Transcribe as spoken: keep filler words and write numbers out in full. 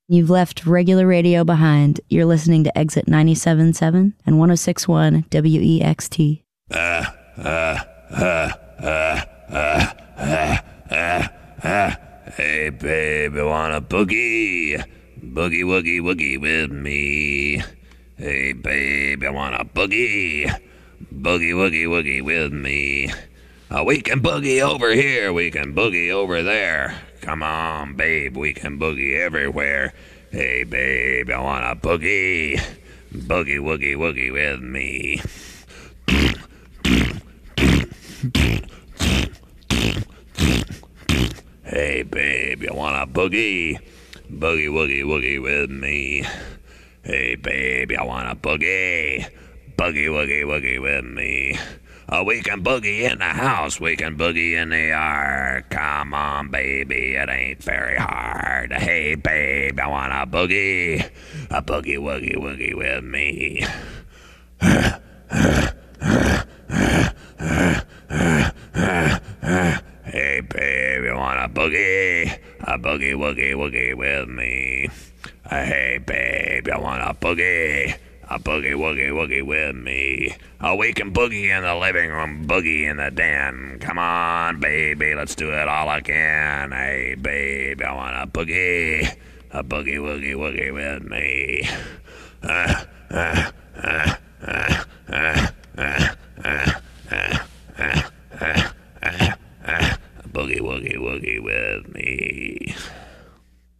You've left regular radio behind. You're listening to Exit ninety-seven point seven and one oh six point one W E X T. Uh, uh, uh, uh, uh, uh, uh, uh. Hey, babe, I want a boogie. Boogie, woogie, woogie with me. Hey, babe, I want a boogie. Boogie, woogie, woogie with me. Uh, we can boogie over here. We can boogie over there. Come on, babe, we can boogie everywhere. Hey, babe, I want a boogie. Boogie, woogie, woogie with me. Hey, babe, you want a boogie? Boogie, woogie, woogie with me. Hey, babe, you want a boogie? Boogie, woogie, woogie with me. Oh, we can boogie in the house. We can boogie in the yard. Come on, baby, it ain't very hard. Hey, babe, I want a boogie. A boogie, woogie, woogie with me. Hey, babe, you want a boogie? A boogie, woogie, woogie with me. Hey, babe, you want a boogie? A boogie, woogie, woogie with me. Oh, we can boogie in the living room, boogie in the den. Come on, baby, let's do it all again. Hey, babe, I want a boogie. A boogie, woogie, woogie with me.